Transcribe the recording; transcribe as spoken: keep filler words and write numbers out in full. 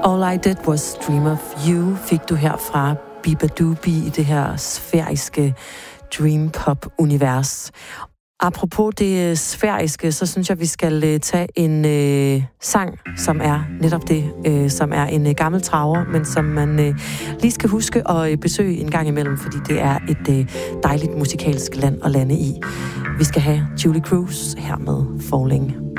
All I Did Was Dream of You fik du her fra Beabadoobee i det her sfæriske dream pop univers. Apropos det sfæriske, så synes jeg, vi skal tage en øh, sang, som er netop det, øh, som er en øh, gammel traver, men som man øh, lige skal huske at øh, besøge en gang imellem, fordi det er et øh, dejligt musikalsk land at lande i. Vi skal have Julie Cruz her med Falling.